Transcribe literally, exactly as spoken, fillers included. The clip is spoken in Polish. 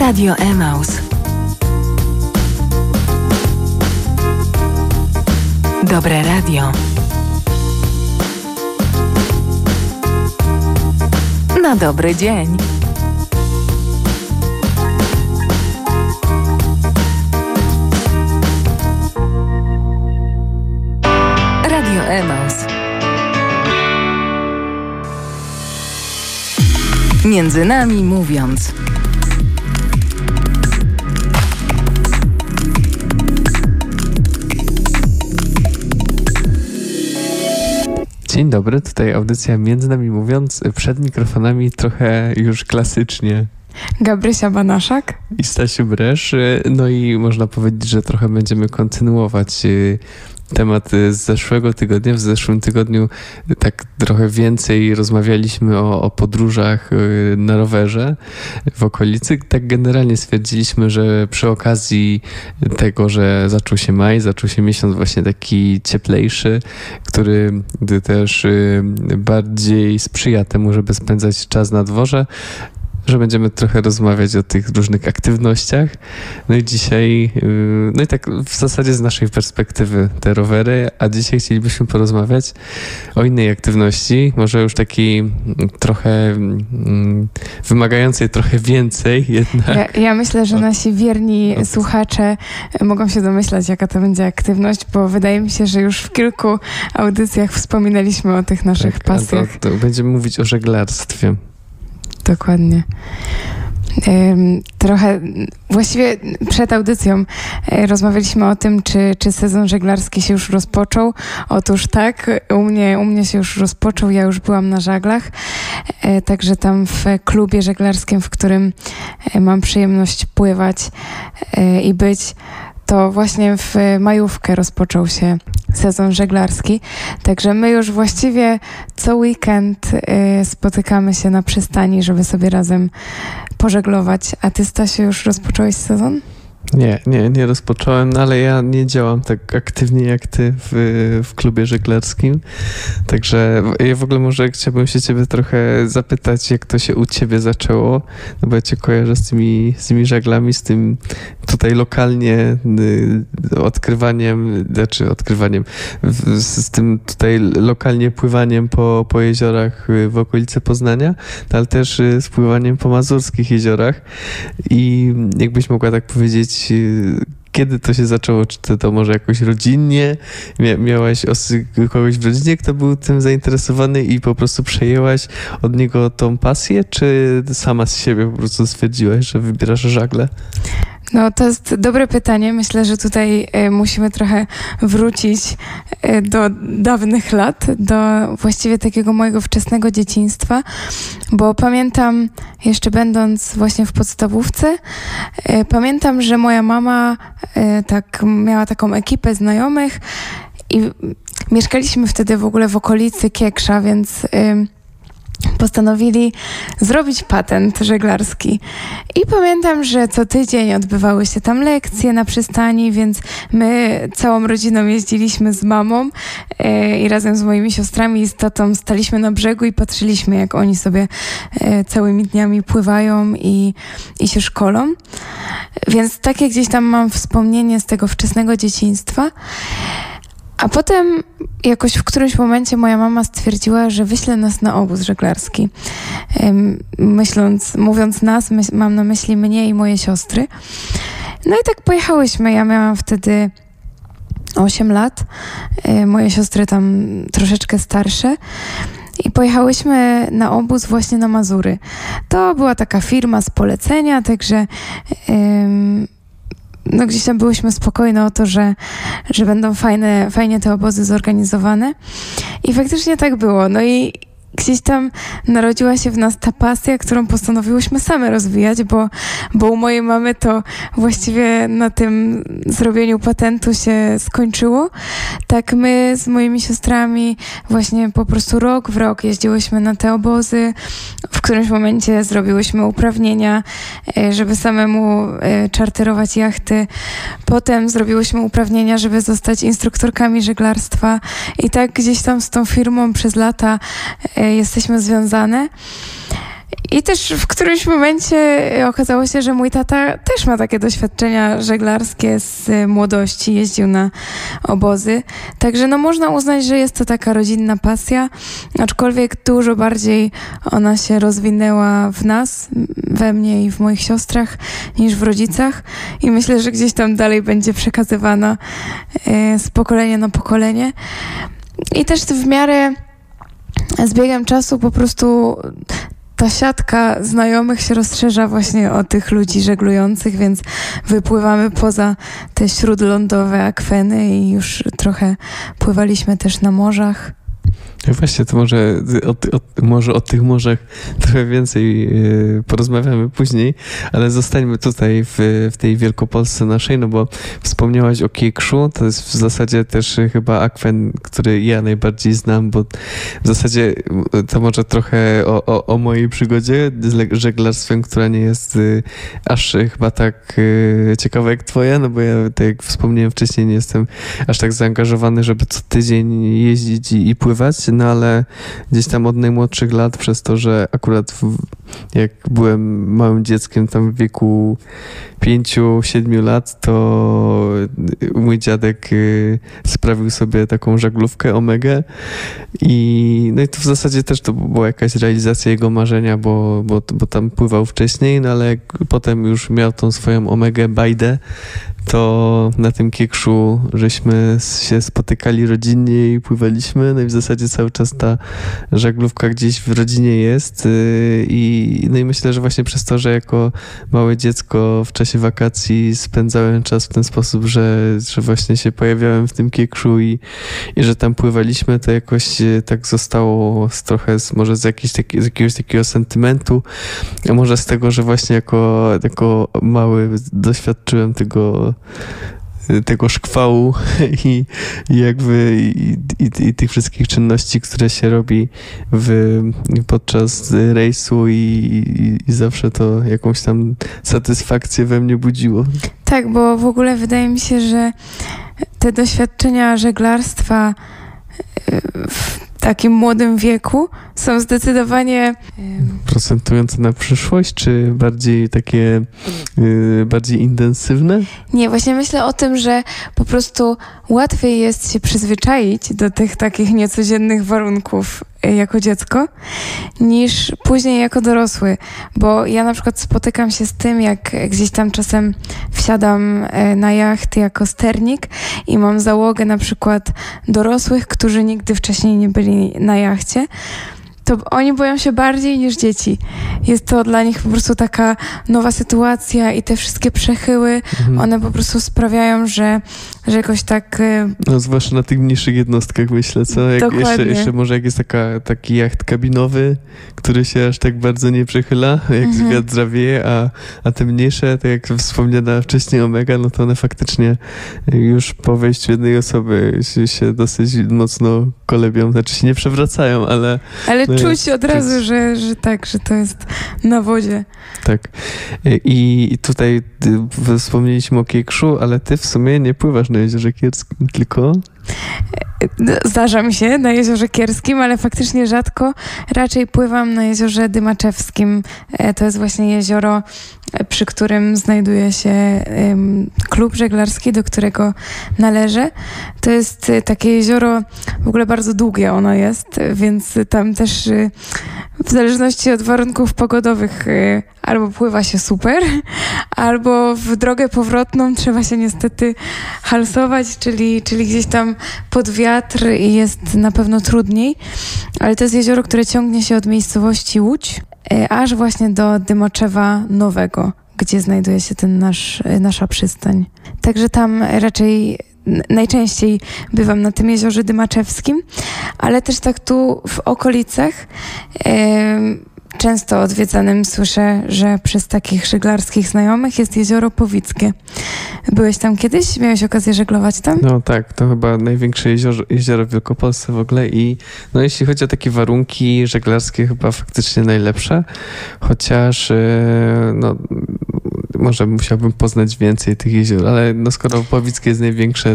Radio Emaus. Dobre radio. Na dobry dzień. Radio Emaus. Między nami mówiąc. Dzień dobry, tutaj audycja Między nami mówiąc, przed mikrofonami trochę już klasycznie. Gabrysia Banaszak I Stasiu Bresz. No i można powiedzieć, że trochę będziemy kontynuować temat z zeszłego tygodnia. W zeszłym tygodniu tak trochę więcej rozmawialiśmy o, o podróżach na rowerze w okolicy. Tak generalnie stwierdziliśmy, że przy okazji tego, że zaczął się maj, zaczął się miesiąc właśnie taki cieplejszy, który też bardziej sprzyja temu, żeby spędzać czas na dworze, że będziemy trochę rozmawiać o tych różnych aktywnościach. No i dzisiaj, no i tak w zasadzie z naszej perspektywy te rowery, a dzisiaj chcielibyśmy porozmawiać o innej aktywności, może już takiej trochę wymagającej trochę więcej jednak. Ja, ja myślę, że nasi wierni no. słuchacze mogą się domyślać, jaka to będzie aktywność, bo wydaje mi się, że już w kilku audycjach wspominaliśmy o tych naszych tak, pasjach. To, to będziemy mówić o żeglarstwie. Dokładnie. Trochę, właściwie przed audycją rozmawialiśmy o tym, czy, czy sezon żeglarski się już rozpoczął. Otóż tak, u mnie, u mnie się już rozpoczął, ja już byłam na żaglach, także tam w klubie żeglarskim, w którym mam przyjemność pływać i być, to właśnie w majówkę rozpoczął się sezon żeglarski, także my już właściwie co weekend y, spotykamy się na przystani, żeby sobie razem pożeglować. A ty, Stasiu, już rozpocząłeś sezon? Nie, nie, nie rozpocząłem, no ale ja nie działam tak aktywnie jak ty w, w klubie żeglarskim, także ja w ogóle może chciałbym się ciebie trochę zapytać, jak to się u ciebie zaczęło, no bo ja cię kojarzę z tymi, z tymi żaglami, z tym tutaj lokalnie y, odkrywaniem, znaczy odkrywaniem, w, z tym tutaj lokalnie pływaniem po, po jeziorach w okolicy Poznania, no, ale też y, z pływaniem po mazurskich jeziorach i jakbyś mogła tak powiedzieć, kiedy to się zaczęło? Czy ty to może jakoś rodzinnie? Mia- miałaś osy- kogoś w rodzinie, kto był tym zainteresowany i po prostu przejęłaś od niego tą pasję? Czy sama z siebie po prostu stwierdziłaś, że wybierasz żagle? No to jest dobre pytanie. Myślę, że tutaj y, musimy trochę wrócić y, do dawnych lat, do właściwie takiego mojego wczesnego dzieciństwa, bo pamiętam, jeszcze będąc właśnie w podstawówce, y, pamiętam, że moja mama y, tak miała taką ekipę znajomych i mieszkaliśmy wtedy w ogóle w okolicy Kieksza, więc y, postanowili zrobić patent żeglarski. I pamiętam, że co tydzień odbywały się tam lekcje na przystani, więc my całą rodziną jeździliśmy z mamą e, i razem z moimi siostrami i z tatą staliśmy na brzegu i patrzyliśmy, jak oni sobie e, całymi dniami pływają i, i się szkolą. Więc takie gdzieś tam mam wspomnienie z tego wczesnego dzieciństwa. A potem jakoś w którymś momencie moja mama stwierdziła, że wyśle nas na obóz żeglarski. Myśląc, mówiąc nas, my, mam na myśli mnie i moje siostry. No i tak pojechałyśmy. Ja miałam wtedy osiem lat. Moje siostry tam troszeczkę starsze. I pojechałyśmy na obóz właśnie na Mazury. To była taka firma z polecenia, także... Ym, No gdzieś tam byłyśmy spokojne o to, że, że będą fajne, fajnie te obozy zorganizowane. I faktycznie tak było. No i gdzieś tam narodziła się w nas ta pasja, którą postanowiłyśmy same rozwijać, bo, bo u mojej mamy to właściwie na tym zrobieniu patentu się skończyło. Tak my z moimi siostrami właśnie po prostu rok w rok jeździłyśmy na te obozy. W którymś momencie zrobiłyśmy uprawnienia, żeby samemu czarterować jachty. Potem zrobiłyśmy uprawnienia, żeby zostać instruktorkami żeglarstwa i tak gdzieś tam z tą firmą przez lata jesteśmy związane. I też w którymś momencie okazało się, że mój tata też ma takie doświadczenia żeglarskie z młodości, jeździł na obozy. Także no można uznać, że jest to taka rodzinna pasja, aczkolwiek dużo bardziej ona się rozwinęła w nas, we mnie i w moich siostrach, niż w rodzicach. I myślę, że gdzieś tam dalej będzie przekazywana z pokolenia na pokolenie. I też w miarę z biegiem czasu po prostu ta siatka znajomych się rozszerza właśnie o tych ludzi żeglujących, więc wypływamy poza te śródlądowe akweny i już trochę pływaliśmy też na morzach. No właśnie, to może o, o, może o tych morzach trochę więcej yy, porozmawiamy później, ale zostańmy tutaj w, w tej Wielkopolsce naszej, no bo wspomniałaś o Kiekszu, to jest w zasadzie też chyba akwen, który ja najbardziej znam, bo w zasadzie to może trochę o, o, o mojej przygodzie z żeglarstwem, która nie jest yy, aż chyba tak yy, ciekawa jak twoja, no bo ja, tak jak wspomniałem wcześniej, nie jestem aż tak zaangażowany, żeby co tydzień jeździć i, i pływać, no ale gdzieś tam od najmłodszych lat, przez to, że akurat w, jak byłem małym dzieckiem tam w wieku pięciu, siedmiu lat, to mój dziadek y, sprawił sobie taką żaglówkę Omegę i no i to w zasadzie też to była jakaś realizacja jego marzenia, bo, bo, bo tam pływał wcześniej, no ale jak potem już miał tą swoją Omegę Bajdę, to na tym Kiekszu żeśmy się spotykali rodzinnie i pływaliśmy, no i w zasadzie cały czas ta żaglówka gdzieś w rodzinie jest i, no i myślę, że właśnie przez to, że jako małe dziecko w czasie wakacji spędzałem czas w ten sposób, że, że właśnie się pojawiałem w tym Kiekszu i, i że tam pływaliśmy, to jakoś tak zostało z trochę, z, może z, jakiś taki, z jakiegoś takiego sentymentu, a może z tego, że właśnie jako, jako mały doświadczyłem tego tego szkwału i, i jakby i, i, i tych wszystkich czynności, które się robi w, podczas rejsu i, i, i zawsze to jakąś tam satysfakcję we mnie budziło. Tak, bo w ogóle wydaje mi się, że te doświadczenia żeglarstwa w takim młodym wieku są zdecydowanie procentujące na przyszłość, czy bardziej takie yy, bardziej intensywne? Nie, właśnie myślę o tym, że po prostu łatwiej jest się przyzwyczaić do tych takich niecodziennych warunków jako dziecko, niż później jako dorosły, bo ja na przykład spotykam się z tym, jak gdzieś tam czasem wsiadam na jachty jako sternik i mam załogę na przykład dorosłych, którzy nigdy wcześniej nie byli na jachcie, to oni boją się bardziej niż dzieci. Jest to dla nich po prostu taka nowa sytuacja i te wszystkie przechyły, mhm. one po prostu sprawiają, że, że jakoś tak... No zwłaszcza na tych mniejszych jednostkach myślę, co? Jak jeszcze, jeszcze może jak jest taka, taki jacht kabinowy, który się aż tak bardzo nie przechyla, jak mhm. wiatr zawieje, a, a te mniejsze, tak jak wspomniana wcześniej Omega, no to one faktycznie już po wejściu jednej osoby się, się dosyć mocno kolebią, znaczy się nie przewracają, ale... Ale no czuć od razu, czuć. Że, że tak, że to jest na wodzie. Tak. I tutaj wspomnieliśmy o Kiekszu, ale ty w sumie nie pływasz na Jeziorze Kierskim, tylko... Zdarza mi się na Jeziorze Kierskim, ale faktycznie rzadko. Raczej pływam na Jeziorze Dymaczewskim. To jest właśnie jezioro, przy którym znajduje się klub żeglarski, do którego należę. To jest takie jezioro, w ogóle bardzo długie ono jest, więc tam też w zależności od warunków pogodowych albo pływa się super, albo w drogę powrotną trzeba się niestety halsować, czyli, czyli gdzieś tam pod wiatr i jest na pewno trudniej. Ale to jest jezioro, które ciągnie się od miejscowości Łódź, aż właśnie do Dymaczewa Nowego, gdzie znajduje się ten nasz, nasza przystań. Także tam raczej najczęściej bywam na tym jeziorze Dymaczewskim, ale też tak tu w okolicach yy, często odwiedzanym słyszę, że przez takich żeglarskich znajomych jest jezioro Powickie. Byłeś tam kiedyś? Miałeś okazję żeglować tam? No tak, to chyba największe jezioro, jezioro w Wielkopolsce w ogóle i no jeśli chodzi o takie warunki żeglarskie, chyba faktycznie najlepsze, chociaż no może musiałbym poznać więcej tych jezior, ale no skoro Powickie jest największe,